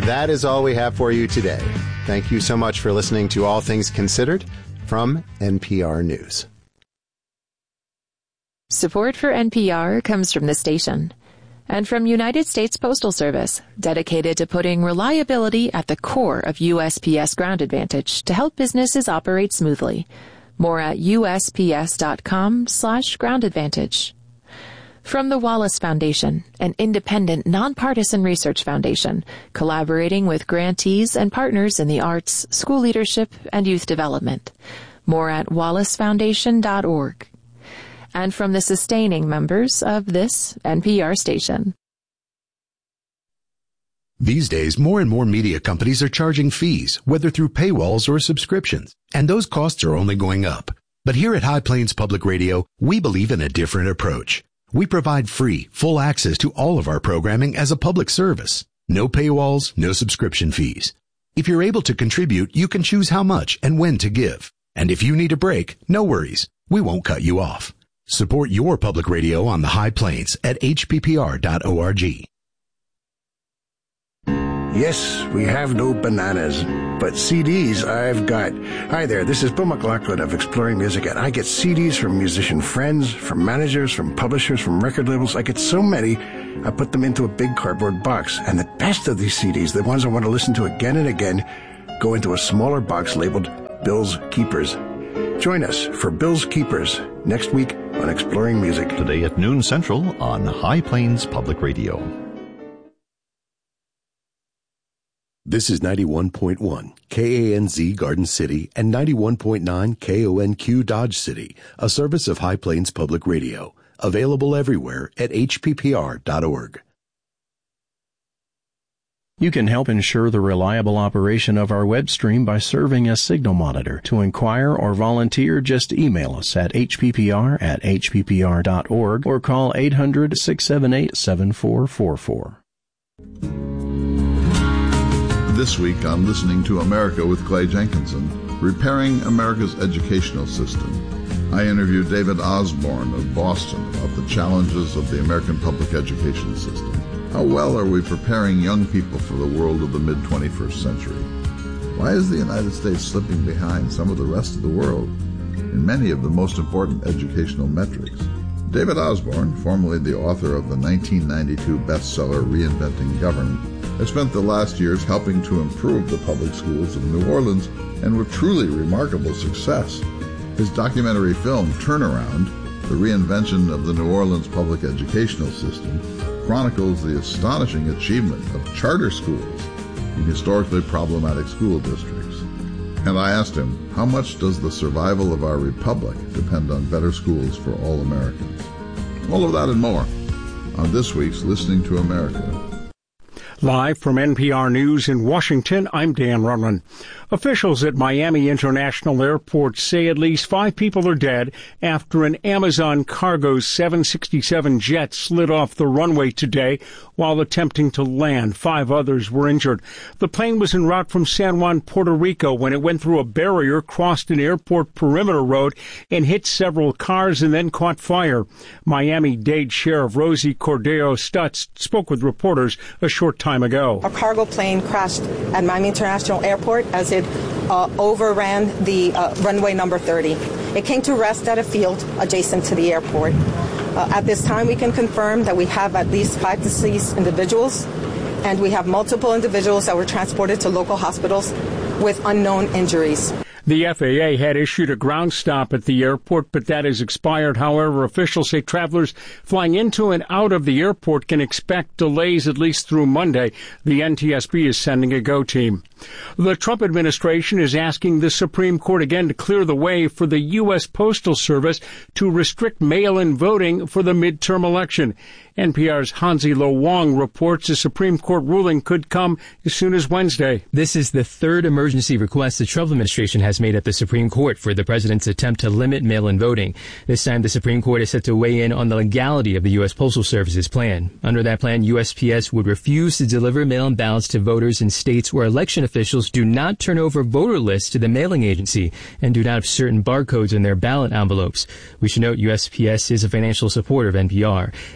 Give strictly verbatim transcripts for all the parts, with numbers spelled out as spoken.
That is all we have for you today. Thank you so much for listening to All Things Considered from N P R News. Support for N P R comes from the station and from United States Postal Service, dedicated to putting reliability at the core of U S P S Ground Advantage to help businesses operate smoothly. More at U S P S dot com slash ground advantage. From the Wallace Foundation, an independent, nonpartisan research foundation, collaborating with grantees and partners in the arts, school leadership, and youth development. More at wallace foundation dot org. And from the sustaining members of this N P R station. These days, more and more media companies are charging fees, whether through paywalls or subscriptions, and those costs are only going up. But here at High Plains Public Radio, we believe in a different approach. We provide free, full access to all of our programming as a public service. No paywalls, no subscription fees. If you're able to contribute, you can choose how much and when to give. And if you need a break, no worries. We won't cut you off. Support your public radio on the High Plains at H P P R dot org. Yes, we have no bananas, but C Ds I've got. Hi there, this is Bill McLaughlin of Exploring Music, and I get C Ds from musician friends, from managers, from publishers, from record labels. I get so many, I put them into a big cardboard box. And the best of these C Ds, the ones I want to listen to again and again, go into a smaller box labeled Bill's Keepers. Join us for Bill's Keepers next week on Exploring Music. Today at noon Central on High Plains Public Radio. This is ninety-one point one K A N Z Garden City and ninety-one point nine K O N Q Dodge City, a service of High Plains Public Radio. Available everywhere at H P P R dot org. You can help ensure the reliable operation of our web stream by serving as signal monitor. To inquire or volunteer, just email us at H P P R at H P P R dot org or call eight hundred, six seven eight, seven four four four. This week on Listening to America with Clay Jenkinson, Repairing America's Educational System. I interviewed David Osborne of Boston about the challenges of the American public education system. How well are we preparing young people for the world of the mid twenty-first century? Why is the United States slipping behind some of the rest of the world in many of the most important educational metrics? David Osborne, formerly the author of the nineteen ninety-two bestseller Reinventing Government, has spent the last years helping to improve the public schools of New Orleans, and with truly remarkable success. His documentary film, Turnaround, The Reinvention of the New Orleans Public Educational System, chronicles the astonishing achievement of charter schools in historically problematic school districts. And I asked him, how much does the survival of our republic depend on better schools for all Americans? All of that and more on this week's Listening to America. Live from N P R News in Washington, I'm Dan Rutland. Officials at Miami International Airport say at least five people are dead after an Amazon Cargo seven sixty-seven jet slid off the runway today while attempting to land. Five others were injured. The plane was en route from San Juan, Puerto Rico, when it went through a barrier, crossed an airport perimeter road, and hit several cars and then caught fire. Miami-Dade Sheriff Rosie Cordero Stutz spoke with reporters a short time ago. A cargo plane crashed at Miami International Airport as it uh, overran the uh, runway number thirty. It came to rest at a field adjacent to the airport. Uh, at this time, we can confirm that we have at least five deceased individuals, and we have multiple individuals that were transported to local hospitals with unknown injuries. The F A A had issued a ground stop at the airport, but that has expired. However, officials say travelers flying into and out of the airport can expect delays at least through Monday. The N T S B is sending a go team. The Trump administration is asking the Supreme Court again to clear the way for the U S Postal Service to restrict mail-in voting for the midterm election. N P R's Hansi Lo Wong reports the Supreme Court ruling could come as soon as Wednesday. This is the third emergency request the Trump administration has made at the Supreme Court for the president's attempt to limit mail-in voting. This time, the Supreme Court is set to weigh in on the legality of the U S Postal Service's plan. Under that plan, U S P S would refuse to deliver mail-in ballots to voters in states where election officials do not turn over voter lists to the mailing agency and do not have certain barcodes in their ballot envelopes. We should note U S P S is a financial supporter of N P R. A federal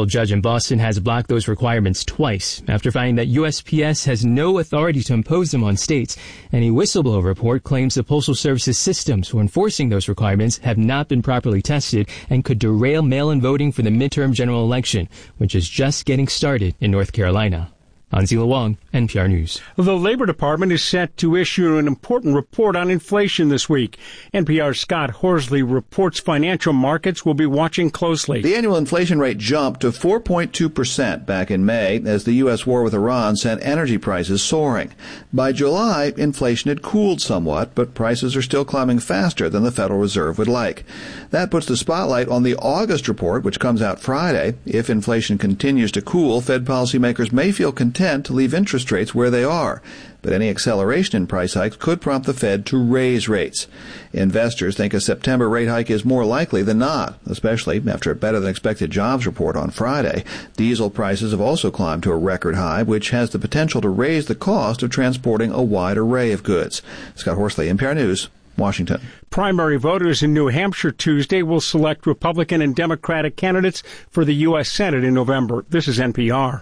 judge in Boston has blocked those requirements twice after finding that U S P S has no authority to impose them on states. Any whistleblower report claims the Postal Service's systems for enforcing those requirements have not been properly tested and could derail mail-in voting for the midterm general election, which is just getting started in North Carolina. Anzila Wong, N P R News. The Labor Department is set to issue an important report on inflation this week. N P R's Scott Horsley reports financial markets will be watching closely. The annual inflation rate jumped to four point two percent back in May as the U S war with Iran sent energy prices soaring. By July, inflation had cooled somewhat, but prices are still climbing faster than the Federal Reserve would like. That puts the spotlight on the August report, which comes out Friday. If inflation continues to cool, Fed policymakers may feel content to leave interest rates where they are, but any acceleration in price hikes could prompt the Fed to raise rates. Investors think a September rate hike is more likely than not, especially after a better-than-expected jobs report on Friday. Diesel prices have also climbed to a record high, which has the potential to raise the cost of transporting a wide array of goods. Scott Horsley, N P R News, Washington. Primary voters in New Hampshire Tuesday will select Republican and Democratic candidates for the U S Senate in November. This is N P R.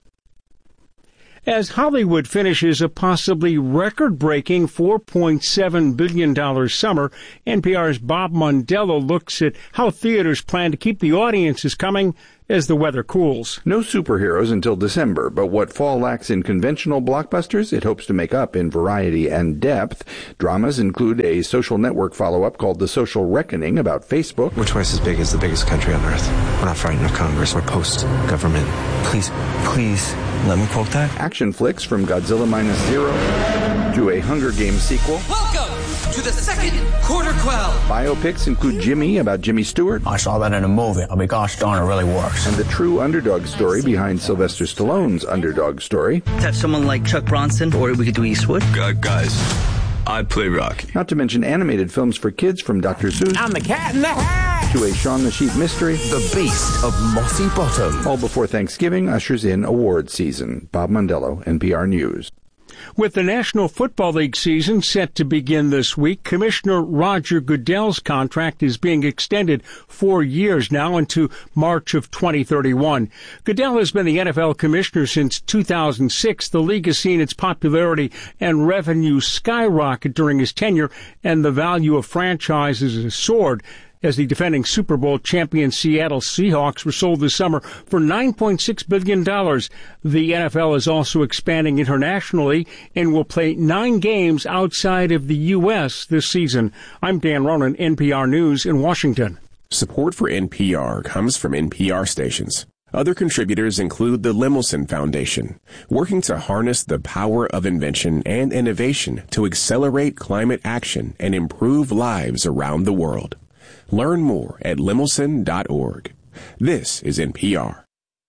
As Hollywood finishes a possibly record-breaking four point seven billion dollars summer, N P R's Bob Mondello looks at how theaters plan to keep the audiences coming as the weather cools. No superheroes until December, but what fall lacks in conventional blockbusters, it hopes to make up in variety and depth. Dramas include a social network follow-up called The Social Reckoning about Facebook. We're twice as big as the biggest country on earth. We're not frightened of Congress or post-government. Please, please, let me quote that. Action flicks from Godzilla Minus Zero to a Hunger Games sequel. Welcome to the second Quarter Quell. Biopics include Jimmy about Jimmy Stewart. I saw that in a movie. I'll be gosh darn, it really works. And the true underdog story behind Sylvester Stallone's underdog story. Have someone like Chuck Bronson, or we could do Eastwood. Uh, guys, I play Rocky. Not to mention animated films for kids from Doctor Seuss. I'm the cat in the hat. To a Shaun the Sheep mystery. The Beast of Mossy Bottom. All before Thanksgiving ushers in award season. Bob Mondello, N P R News. With the National Football League season set to begin this week, Commissioner Roger Goodell's contract is being extended four years now into March of twenty thirty-one. Goodell has been the N F L commissioner since two thousand six. The league has seen its popularity and revenue skyrocket during his tenure, and the value of franchises has soared as the defending Super Bowl champion Seattle Seahawks were sold this summer for nine point six billion dollars. The N F L is also expanding internationally and will play nine games outside of the U S this season. I'm Dan Ronan, N P R News in Washington. Support for N P R comes from N P R stations. Other contributors include the Lemelson Foundation, working to harness the power of invention and innovation to accelerate climate action and improve lives around the world. Learn more at lemelson dot org. This is N P R.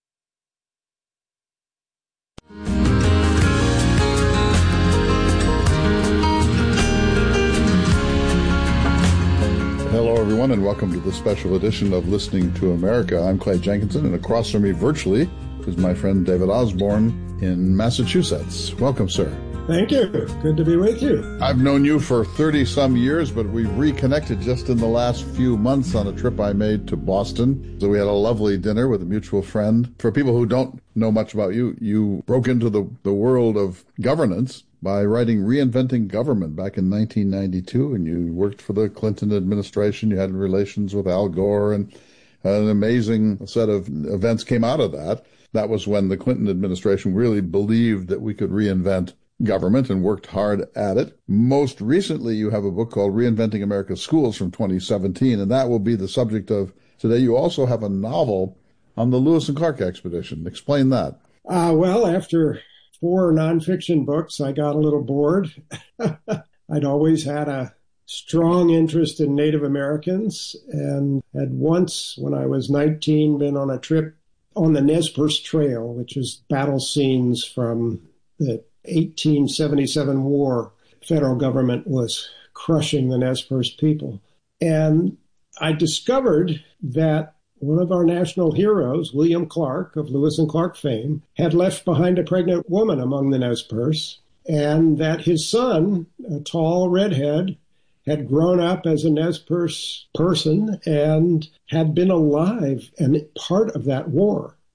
Hello, everyone, and welcome to the special edition of Listening to America. I'm Clay Jenkinson, and across from me virtually is my friend David Osborne in Massachusetts. Welcome, sir. Thank you. Good to be with you. I've known you for thirty-some years, but we've reconnected just in the last few months on a trip I made to Boston. So we had a lovely dinner with a mutual friend. For people who don't know much about you, you broke into the, the world of governance by writing Reinventing Government back in nineteen ninety-two, and you worked for the Clinton administration. You had relations with Al Gore, and an amazing set of events came out of that. That was when the Clinton administration really believed that we could reinvent government and worked hard at it. Most recently, you have a book called Reinventing America's Schools from twenty seventeen, and that will be the subject of today. You also have a novel on the Lewis and Clark expedition. Explain that. Uh, well, after four nonfiction books, I got a little bored. I'd always had a strong interest in Native Americans and had once, when I was nineteen, been on a trip on the Nez Perce Trail, which is battle scenes from the eighteen seventy-seven war. Federal government was crushing the Nez Perce people. And I discovered that one of our national heroes, William Clark of Lewis and Clark fame, had left behind a pregnant woman among the Nez Perce, and that his son, a tall redhead, had grown up as a Nez Perce person and had been alive and part of that war.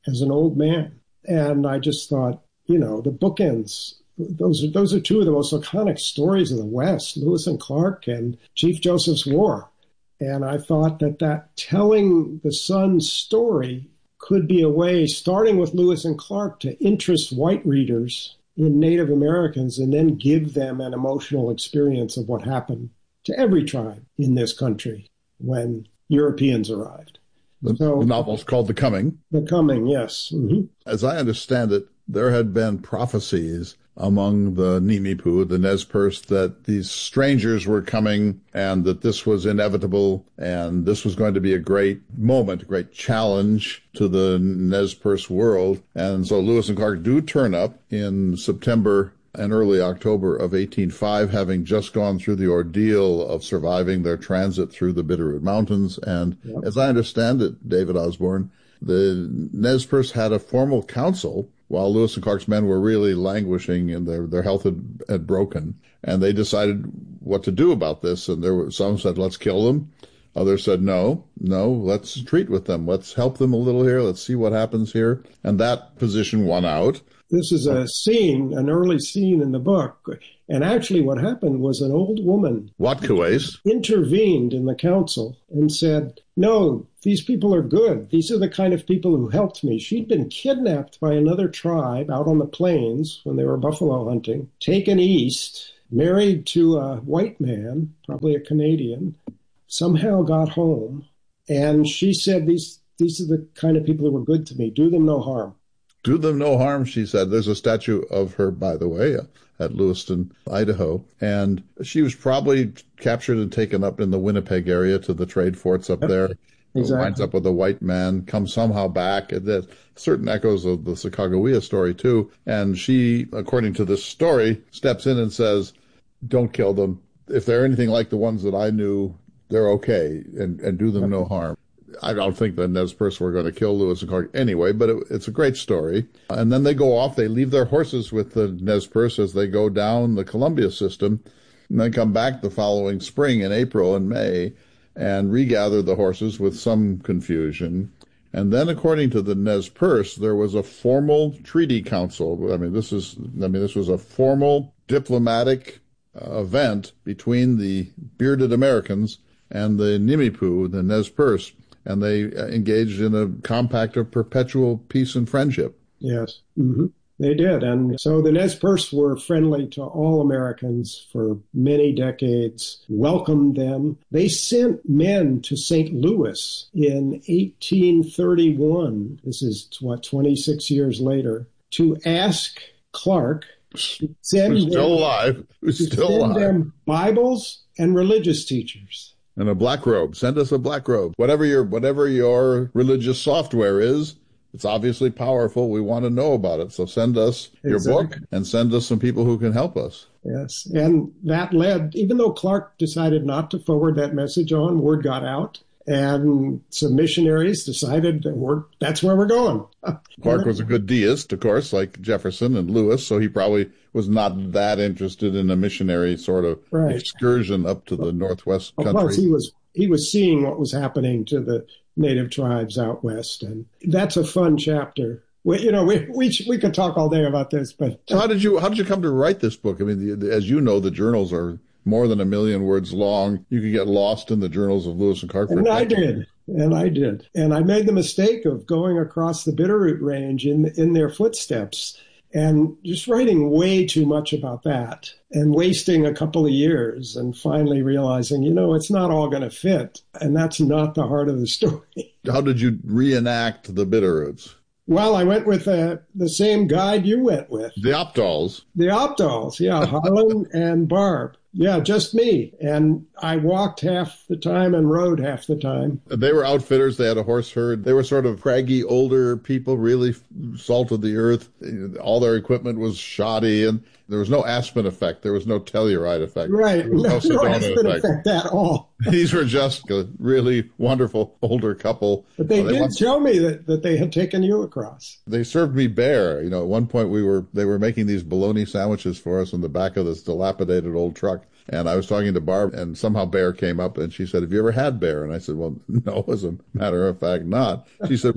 as an old man. And I just thought, you know, the bookends, those are, those are two of the most iconic stories of the West, Lewis and Clark and Chief Joseph's War. And I thought that that telling the son's story could be a way, starting with Lewis and Clark, to interest white readers in Native Americans and then give them an emotional experience of what happened to every tribe in this country when Europeans arrived. The, so, the novel's called The Coming. The Coming, yes. Mm-hmm. As I understand it, there had been prophecies among the Nimipu, the Nez Perce, that these strangers were coming and that this was inevitable and this was going to be a great moment, a great challenge to the Nez Perce world. And so Lewis and Clark do turn up in September and early October of eighteen oh five, having just gone through the ordeal of surviving their transit through the Bitterroot Mountains. And yep. as I understand it, David Osborne, the Nez Perce had a formal council while Lewis and Clark's men were really languishing and their, their health had, had broken. And they decided what to do about this. And there were some said, let's kill them. Others said, no, no, let's treat with them. Let's help them a little here. Let's see what happens here. And that position won out. This is a scene, an early scene in the book. And actually what happened was an old woman Watkaways intervened in the council and said, no, these people are good. These are the kind of people who helped me. She'd been kidnapped by another tribe out on the plains when they were buffalo hunting, taken east, married to a white man, probably a Canadian, somehow got home. And she said, these, these are the kind of people who were good to me. Do them no harm. Do them no harm, she said. There's a statue of her, by the way, at Lewiston, Idaho. And she was probably captured and taken up in the Winnipeg area to the trade forts up there. Exactly. Winds up with a white man, comes somehow back. And there's certain echoes of the Sacagawea story, too. And she, according to this story, steps in and says, don't kill them. If they're anything like the ones that I knew, they're okay, and, and do them yep. no harm. I don't think the Nez Perce were going to kill Lewis and Clark anyway, but it, it's a great story. And then they go off, they leave their horses with the Nez Perce as they go down the Columbia system, and then come back the following spring in April and May and regather the horses with some confusion. And then, according to the Nez Perce, there was a formal treaty council. I mean, this is, I mean, this was a formal diplomatic uh, event between the bearded Americans and the Nimipu, the Nez Perce. And they engaged in a compact of perpetual peace and friendship. Yes, mm-hmm. They did. And so the Nez Perce were friendly to all Americans for many decades, welcomed them. They sent men to Saint Louis in eighteen thirty-one, this is, what, twenty-six years later, to ask Clark to send Who's still them, alive. Who's to still send alive. them Bibles and religious teachers. And a black robe. Send us a black robe. Whatever your whatever your religious software is, it's obviously powerful. We want to know about it. So send us your exactly. book and send us some people who can help us. Yes. And that led, even though Clark decided not to forward that message on, word got out. And some missionaries decided that we're, that's where we're going. Clark was a good deist, of course, like Jefferson and Lewis, so he probably was not that interested in a missionary sort of right. excursion up to the northwest country. Plus, he was he was seeing what was happening to the native tribes out west, and that's a fun chapter. We, you know, we we we could talk all day about this, but so how did you how did you come to write this book? I mean, the, as you know, the journals are more than a million words long. You could get lost in the journals of Lewis and Clark. And I did. And I did. And I made the mistake of going across the Bitterroot Range in in their footsteps and just writing way too much about that and wasting a couple of years and finally realizing, you know, it's not all going to fit. And that's not the heart of the story. How did you reenact the Bitterroots? Well, I went with uh, the same guide you went with. The Opdals. The Opdals, yeah, Harlan and Barb. Yeah, just me. And I walked half the time and rode half the time. They were outfitters. They had a horse herd. They were sort of craggy, older people, really salt of the earth. All their equipment was shoddy, and there was no Aspen effect. There was no Telluride effect. Right. No, no, no Aspen effect. effect at all. These were just a really wonderful older couple. But they, uh, they did once, tell me that, that they had taken you across. They served me bear. You know, at one point we were they were making these bologna sandwiches for us in the back of this dilapidated old truck. And I was talking to Barb, and somehow bear came up, and she said, have you ever had bear? And I said, well, no, as a matter of fact, not. She said, well,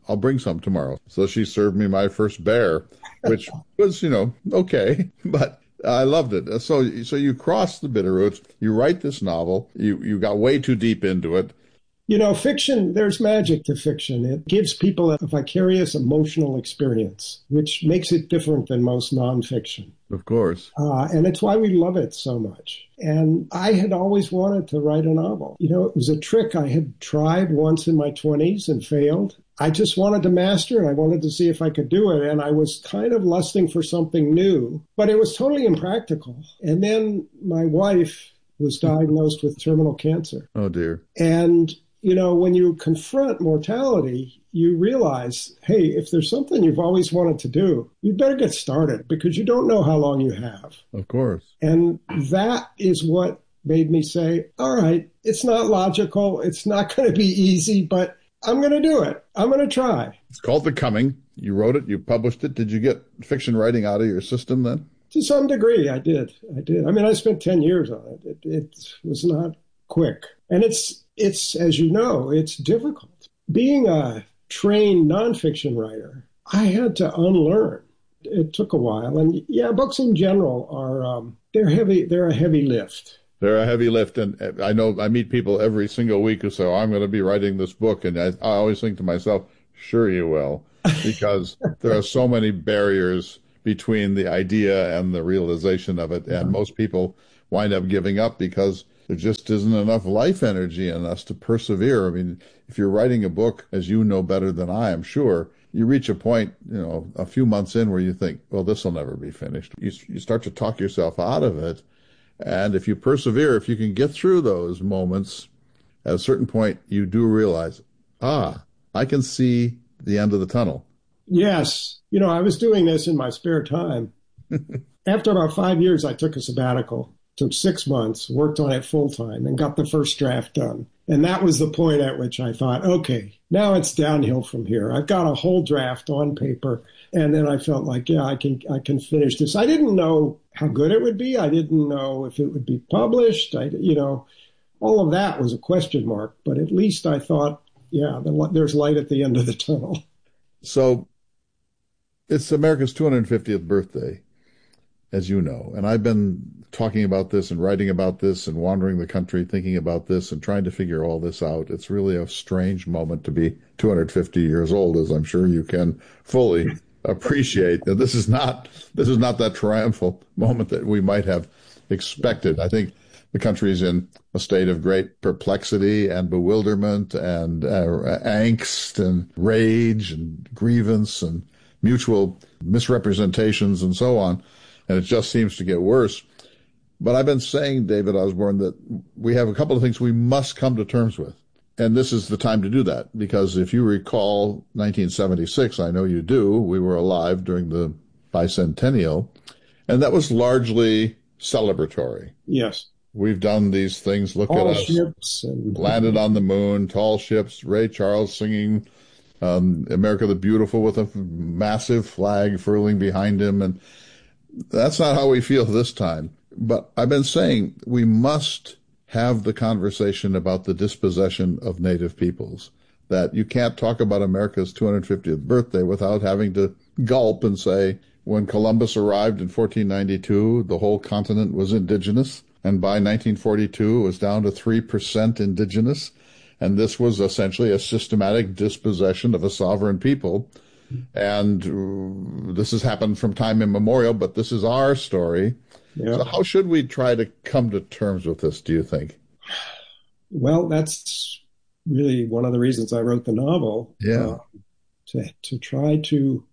I'll bring some tomorrow. So she served me my first bear, which was, you know, okay, but I loved it. So so you crossed the Bitterroots, you write this novel, you, you got way too deep into it. You know, fiction, there's magic to fiction. It gives people a vicarious emotional experience, which makes it different than most nonfiction. Of course. Uh, and it's why we love it so much. And I had always wanted to write a novel. You know, it was a trick I had tried once in my twenties and failed. I just wanted to master it. I wanted to see if I could do it. And I was kind of lusting for something new, but it was totally impractical. And then my wife was diagnosed with terminal cancer. Oh, dear. And you know, when you confront mortality, you realize, hey, if there's something you've always wanted to do, you'd better get started because you don't know how long you have. Of course. And that is what made me say, all right, it's not logical. It's not going to be easy, but I'm going to do it. I'm going to try. It's called The Coming. You wrote it. You published it. Did you get fiction writing out of your system then? To some degree, I did. I did. I mean, I spent ten years on it. It, it was not quick. And it's, It's, as you know, it's difficult. Being a trained nonfiction writer, I had to unlearn. It took a while. And yeah, books in general are, um, they're heavy, they're a heavy lift. They're a heavy lift. And I know I meet people every single week who say, oh, I'm going to be writing this book. And I, I always think to myself, sure you will, because there are so many barriers between the idea and the realization of it. And most people wind up giving up because there just isn't enough life energy in us to persevere. I mean, if you're writing a book, as you know better than I am sure, you reach a point, you know, a few months in where you think, well, this will never be finished. You, you start to talk yourself out of it. And if you persevere, if you can get through those moments, at a certain point, you do realize, ah, I can see the end of the tunnel. Yes. You know, I was doing this in my spare time. After about five years, I took a sabbatical. Took six months, worked on it full time, and got the first draft done. And that was the point at which I thought, okay, now it's downhill from here. I've got a whole draft on paper. And then I felt like, yeah, I can I can finish this. I didn't know how good it would be. I didn't know if it would be published. I, you know, all of that was a question mark. But at least I thought, yeah, there's light at the end of the tunnel. So it's America's two hundred fiftieth birthday, as you know. And I've been talking about this and writing about this and wandering the country thinking about this and trying to figure all this out. It's really a strange moment to be two hundred fifty years old, as I'm sure you can fully appreciate. That this is not this is not that triumphal moment that we might have expected. I think the country is in a state of great perplexity and bewilderment and uh, angst and rage and grievance and mutual misrepresentations and so on. And it just seems to get worse. But I've been saying, David Osborne, that we have a couple of things we must come to terms with. And this is the time to do that, because if you recall nineteen seventy-six, I know you do, we were alive during the bicentennial, and that was largely celebratory. Yes. We've done these things, look All at us, ships and... landed on the moon, tall ships, Ray Charles singing um, America the Beautiful with a massive flag furling behind him, and that's not how we feel this time. But I've been saying we must have the conversation about the dispossession of native peoples, that you can't talk about America's two hundred fiftieth birthday without having to gulp and say, when Columbus arrived in fourteen ninety-two, the whole continent was indigenous, and by nineteen forty-two, it was down to three percent indigenous, and this was essentially a systematic dispossession of a sovereign people. And uh, this has happened from time immemorial, but this is our story. Yeah. So how should we try to come to terms with this, do you think? Well, that's really one of the reasons I wrote the novel. Yeah. Uh, to, to try to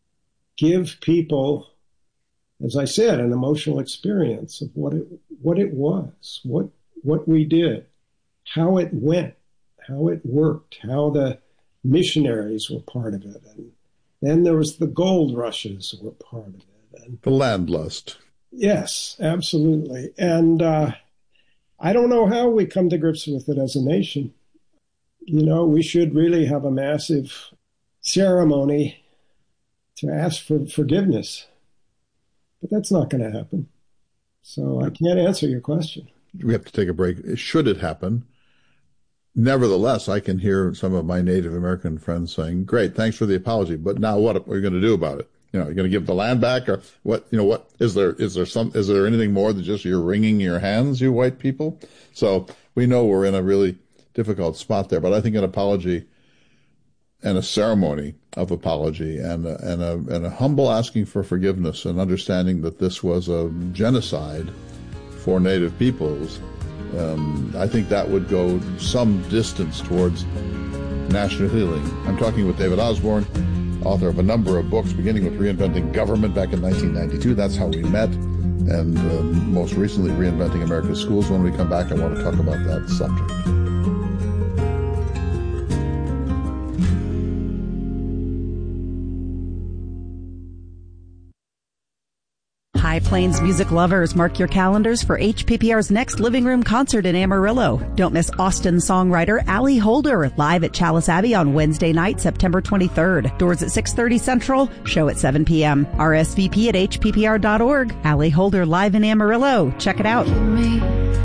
give people, as I said, an emotional experience of what it what it was, what what we did, how it went, how it worked, how the missionaries were part of it. And then there was the gold rushes were part of it. And the landlust. Yes, absolutely. And uh, I don't know how we come to grips with it as a nation. You know, we should really have a massive ceremony to ask for forgiveness. But that's not going to happen. So I can't answer your question. We have to take a break. Should it happen? nevertheless, I can hear some of my Native American friends saying, great, thanks for the apology, but now what are you going to do about it? You know, you're going to give the land back, or what, you know, what, is there, is there some, is there anything more than just you're wringing your hands, you white people? So we know we're in a really difficult spot there, but I think an apology and a ceremony of apology and a, and a, and a humble asking for forgiveness and understanding that this was a genocide for Native peoples, um, I think that would go some distance towards national healing. I'm talking with David Osborne, author of a number of books, beginning with Reinventing Government back in nineteen ninety-two. That's how we met. And uh, most recently, Reinventing America's Schools. When we come back, I want to talk about that subject. High Plains music lovers, mark your calendars for H P P R's next Living Room concert in Amarillo. Don't miss Austin songwriter Allie Holder live at Chalice Abbey on Wednesday night, September twenty-third. Doors at six thirty Central, show at seven p.m. R S V P at H P P R dot org. Allie Holder live in Amarillo. Check it out.